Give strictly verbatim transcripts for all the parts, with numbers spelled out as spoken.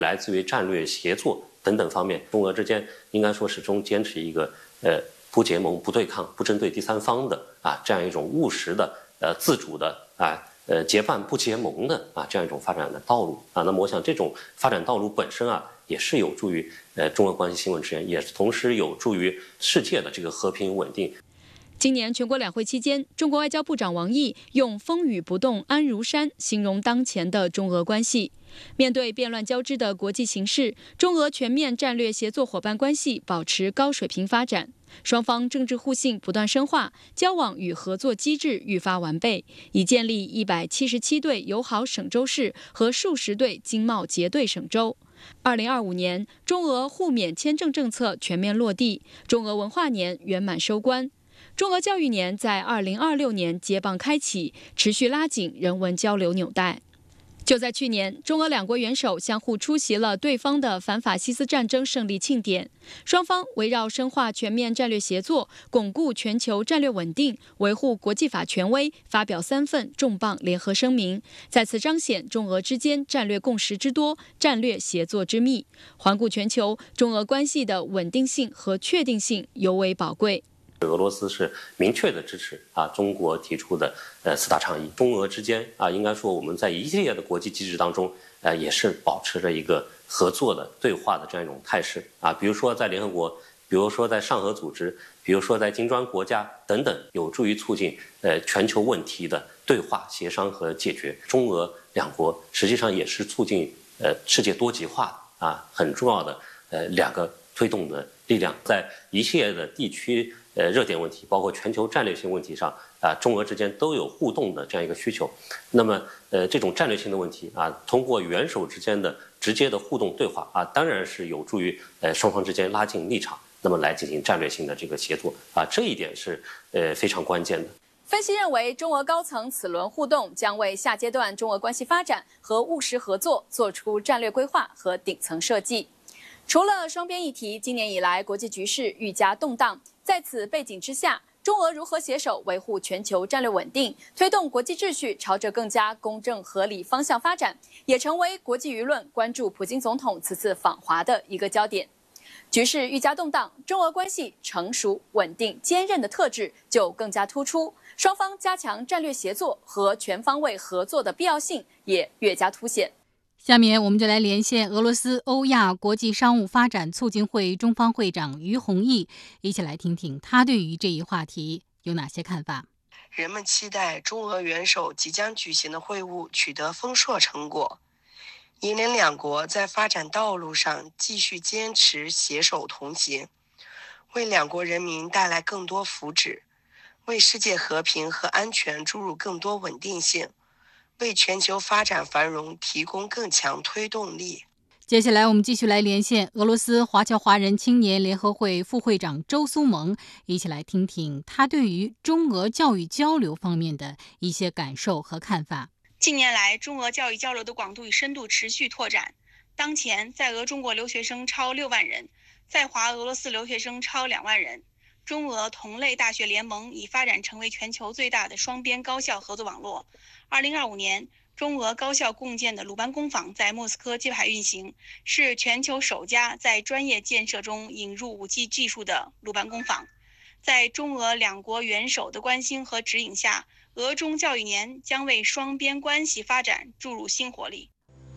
来自于战略协作等等方面，中俄之间应该说始终坚持一个呃不结盟、不对抗、不针对第三方的啊这样一种务实的呃自主的啊呃结伴不结盟的啊这样一种发展的道路啊。那么我想这种发展道路本身啊也是有助于呃中俄关系新稳致远，也同时有助于世界的这个和平稳定。 今年全国两会期间，中国外交部长王毅用“风雨不动安如山”形容当前的中俄关系。面对变乱交织的国际形势，中俄全面战略协作伙伴关系保持高水平发展，双方政治互信不断深化，交往与合作机制愈发完备，已建立一百七十七对友好省州市和数十对经贸结对省州。二零二五年，中俄互免签证政策全面落地，中俄文化年圆满收官。中俄教育年在二零二六年接棒开启，持续拉紧人文交流纽带。就在去年，中俄两国元首相互出席了对方的反法西斯战争胜利庆典，双方围绕深化全面战略协作、巩固全球战略稳定、维护国际法权威，发表三份重磅联合声明，再次彰显中俄之间战略共识之多、战略协作之密。环顾全球，中俄关系的稳定性和确定性尤为宝贵。 俄罗斯是明确的支持啊中国提出的呃四大倡议，中俄之间啊应该说我们在一系列的国际机制当中，呃也是保持着一个合作的对话的这样一种态势啊，比如说在联合国，比如说在上合组织，比如说在金砖国家等等，有助于促进呃全球问题的对话、协商和解决。中俄两国实际上也是促进呃世界多极化的啊很重要的呃两个推动的力量，在一系列的地区。呃，热点问题，包括全球战略性问题上啊，中俄之间都有互动的这样一个需求。那么，呃，这种战略性的问题啊，通过元首之间的直接的互动对话啊，当然是有助于呃双方之间拉近立场，那么来进行战略性的这个协作啊，这一点是呃非常关键的。 分析认为，中俄高层此轮互动将为下阶段中俄关系发展和务实合作做出战略规划和顶层设计。除了双边议题，今年以来国际局势愈加动荡。在此背景之下，中俄如何携手维护全球战略稳定，推动国际秩序朝着更加公正合理方向发展，也成为国际舆论关注普京总统此次访华的一个焦点。局势愈加动荡，中俄关系成熟、稳定、坚韧的特质就更加突出，双方加强战略协作和全方位合作的必要性也越加凸显。 下面我们就来连线俄罗斯欧亚国际商务发展促进会中方会长于宏毅，一起来听听他对于这一话题有哪些看法。 人们期待中俄元首即将举行的会晤取得丰硕成果，引领两国在发展道路上继续坚持携手同行，为两国人民带来更多福祉，为世界和平和安全注入更多稳定性，为全球发展繁荣提供更强推动力。 接下来我们继续来连线俄罗斯华侨华人青年联合会副会长周苏萌，一起来听听他对于中俄教育交流方面的一些感受和看法。 近年来，中俄教育交流的广度与深度持续拓展。当前，在俄中国留学生超六万人，在华俄罗斯留学生超两万人。中俄同类大学联盟已发展成为全球最大的双边高校合作网络。二零二五年，中俄高校共建的鲁班工坊在莫斯科揭牌运行，是全球首家在专业建设中引入 五 G 技术的鲁班工坊。在中俄两国元首的关心和指引下，俄中教育年将为双边关系发展注入新活力。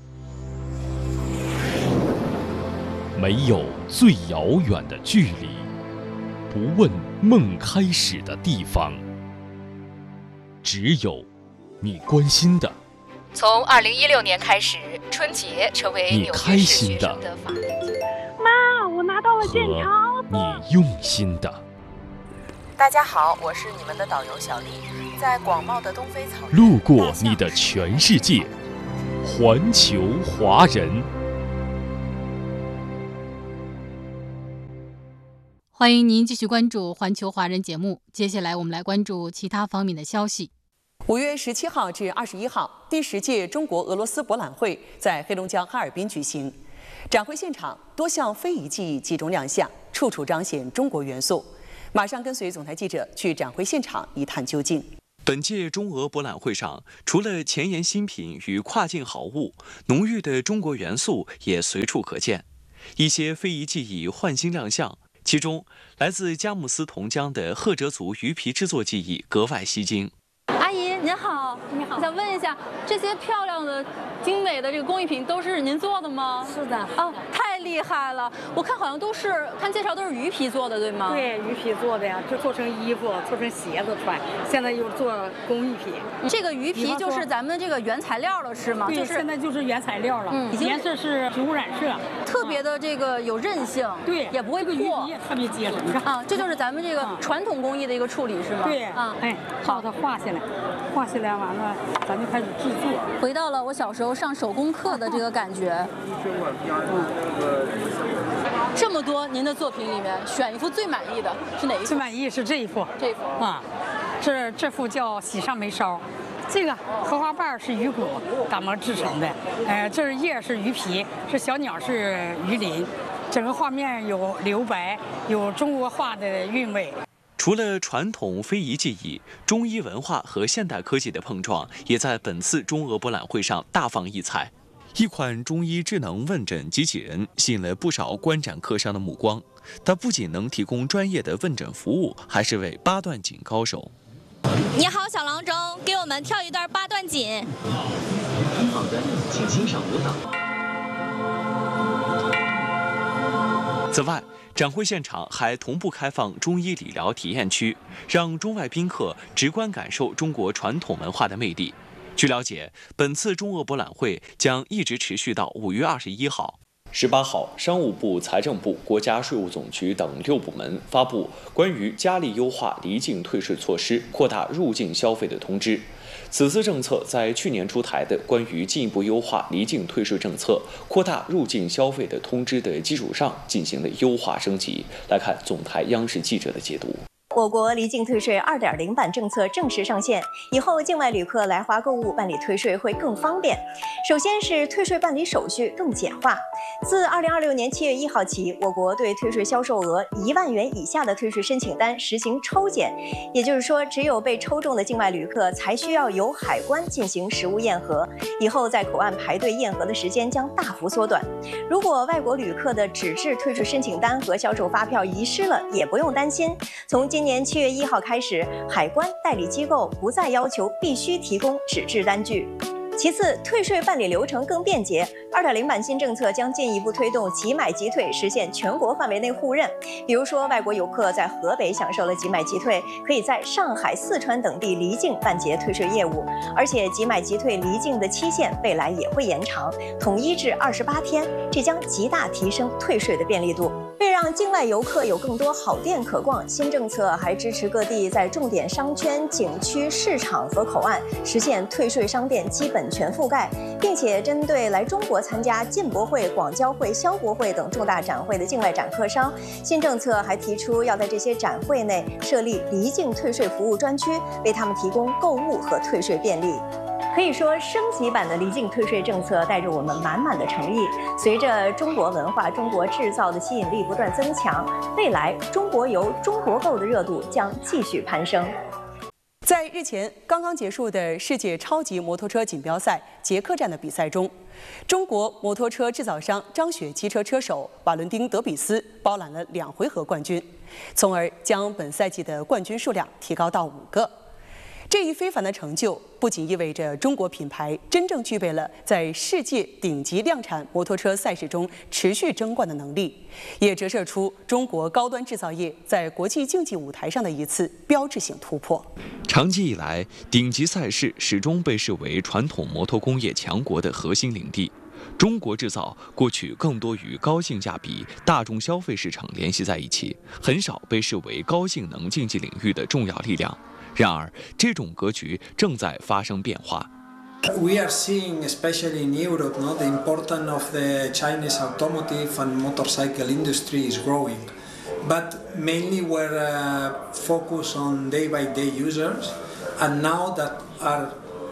没有最遥远的距离，不问梦开始的地方，只有你关心的。 从二零一六年开始，春节成为你纽约市开心的学生的法定节日。 妈，我拿到了剑桥。 你用心的。 大家好，我是你们的导游小丽，在广袤的东非草原， 路过你的全世界，环球华人。 欢迎您继续关注环球华人节目，接下来我们来关注其他方面的消息。 五月十七号至二十一号，第十届中国俄罗斯博览会在黑龙江哈尔滨举行。展会现场，多项非遗技艺集中亮相，处处彰显中国元素。马上跟随总台记者去展会现场一探究竟。 本届中俄博览会上，除了前沿新品与跨境好物，浓郁的中国元素也随处可见。一些非遗技艺换新亮相，其中来自佳木斯同江的赫哲族鱼皮制作技艺格外吸睛。 阿姨您好，你好，想问一下，这些漂亮的、精美的这个工艺品都是您做的吗？ 是的。 哦，太厉害了！我看好像都是，看介绍都是鱼皮做的，对吗？ 对，鱼皮做的呀，就做成衣服、做成鞋子穿。现在又做工艺品。 这个鱼皮就是咱们这个原材料了，是吗？ 对， 就是现在就是原材料了。嗯，颜色是植物染色， 特别的这个有韧性， 对， 也不会破。 这个鱼皮也特别结实，你看啊，这就是咱们这个传统工艺的一个处理，是吗？ 对，啊，哎，把它画下来。画下来完了，咱就开始制作。 回到了我小时候上手工课的这个感觉。嗯，这么多您的作品里面，选一幅最满意的是哪一幅？ 最满意是这一幅。 这一幅啊，这这幅叫喜上眉梢，这个荷花瓣是鱼骨打磨制成的，呃，这是叶是鱼皮，这小鸟是鱼鳞，整个画面有留白，有中国画的韵味。 除了传统非遗技艺，中医文化和现代科技的碰撞也在本次中俄博览会上大放异彩。一款中医智能问诊机器人吸引了不少观展客商的目光。它不仅能提供专业的问诊服务，还是位八段锦高手。 你好，小郎中，给我们跳一段八段锦。 好的，请欣赏舞蹈。 此外，展会现场还同步开放中医理疗体验区，让中外宾客直观感受中国传统文化的魅力。据了解，本次中俄博览会将一直持续到五月二十一号。十八号，商务部、财政部、国家税务总局等六部门发布关于加力优化离境退税措施、扩大入境消费的通知。此次政策在去年出台的关于进一步优化离境退税政策、扩大入境消费的通知的基础上进行了优化升级。来看总台央视记者的解读。 我国离境退税 二点零 版政策正式上线，以后境外旅客来华购物办理退税会更方便。首先是退税办理手续更简化。自二零二六年七月一号起，我国对退税销售额一万元以下的退税申请单实行抽检，也就是说，只有被抽中的境外旅客才需要由海关进行实物验核。以后在口岸排队验核的时间将大幅缩短。如果外国旅客的纸质退税申请单和销售发票遗失了，也不用担心。从今年七月一号开始，海关代理机构不再要求必须提供纸质单据。其次，退税办理流程更便捷。二点零 版新政策将进一步推动即买即退，实现全国范围内互认。比如说，外国游客在河北享受了即买即退，可以在上海、四川等地离境办结退税业务。而且，即买即退离境的期限未来也会延长，统一至二十八天，这将极大提升退税的便利度。为让境外游客有更多好店可逛，新政策还支持各地在重点商圈、景区、市场和口岸实现退税商店基本全覆盖，并且针对来中国参加进博会、广交会、消博会等重大展会的境外展客商，新政策还提出要在这些展会内设立离境退税服务专区，为他们提供购物和退税便利。可以说，升级版的离境退税政策带着我们满满的诚意。随着中国文化、中国制造的吸引力不断增强，未来中国游、中国购的热度将继续攀升。 在日前刚刚结束的世界超级摩托车锦标赛捷克站的比赛中，中国摩托车制造商张雪汽车车手瓦伦丁·德比斯包揽了两回合冠军，从而将本赛季的冠军数量提高到五个。这一非凡的成就不仅意味着中国品牌真正具备了在世界顶级量产摩托车赛事中持续争冠的能力，也折射出中国高端制造业在国际竞技舞台上的一次标志性突破。 长期以来，顶级赛事始终被视为传统摩托工业强国的核心领地。中国制造过去更多与高性价比、大众消费市场联系在一起，很少被视为高性能竞技领域的重要力量。然而，这种格局正在发生变化。 We are seeing, especially in Europe, no, the importance of the Chinese automotive and motorcycle industry is growing, but mainly we're uh, focused on day-by-day users, and now that are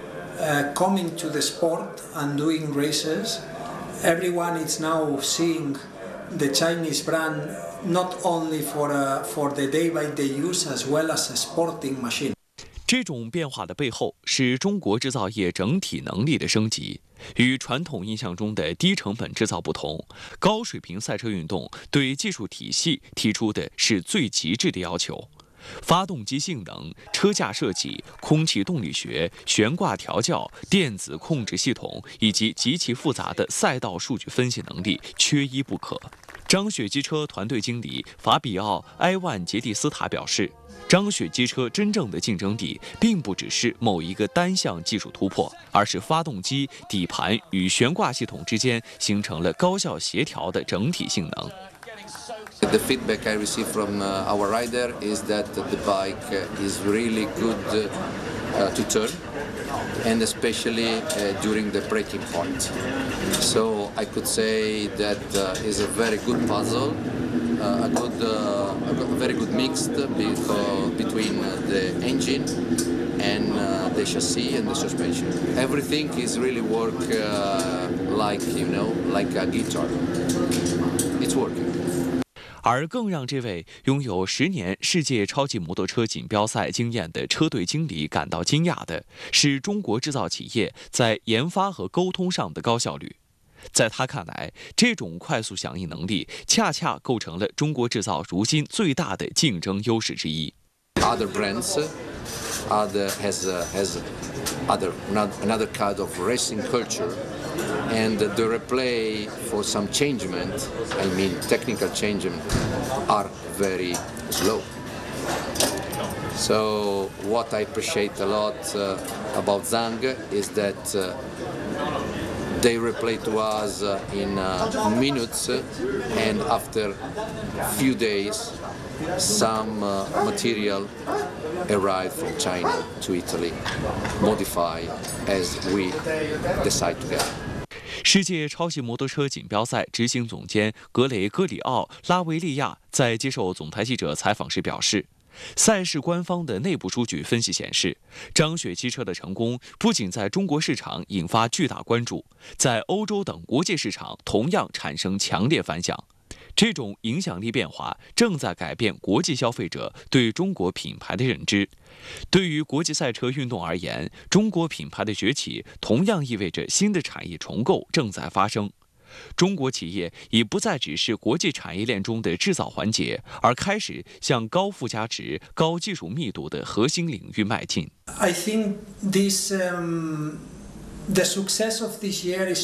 uh, coming to the sport and doing races, everyone is now seeing the Chinese brand not only for uh, for the day-by-day use as well as a sporting machine. 这种变化的背后是中国制造业整体能力的升级。与传统印象中的低成本制造不同，高水平赛车运动对技术体系提出的是最极致的要求。发动机性能、车架设计、空气动力学、悬挂调教、电子控制系统以及极其复杂的赛道数据分析能力缺一不可。张雪机车团队经理法比奥·埃万杰蒂斯塔表示，张雪机车真正的竞争力并不只是某一个单项技术突破，而是发动机、底盘与悬挂系统之间形成了高效协调的整体性能。 The feedback I receive from uh, our rider is that the bike is really good uh, to turn, and especially uh, during the braking point. So I could say that uh, is a very good puzzle, uh, a good, uh, a very good mix between the engine and uh, the chassis and the suspension. Everything is really work uh, like you know, like a guitar. It's working. 而更让这位拥有十年世界超级摩托车锦标赛经验的车队经理感到惊讶的是中国制造企业在研发和沟通上的高效率。在他看来，这种快速响应能力恰恰构成了中国制造如今最大的竞争优势之一。 Other brands, other has uh, has other another kind of racing culture. And the replay for some changement, I mean technical changement, are very slow. So what I appreciate a lot uh, about Zhang is that uh, they replay to us uh, in uh, minutes, and after few days, some uh, material arrived from China to Italy, modified as we decide together. 世界超级摩托车锦标赛执行总监格雷戈里奥·拉维利亚在接受总台记者采访时表示，赛事官方的内部数据分析显示，张雪机车的成功不仅在中国市场引发巨大关注，在欧洲等国际市场同样产生强烈反响。这种影响力变化正在改变国际消费者对中国品牌的认知。对于国际赛车运动而言，中国品牌的崛起同样意味着新的产业重构正在发生。中国企业已不再只是国际产业链中的制造环节，而开始向高附加值、高技术密度的核心领域迈进。 I think this, um, the success of this year is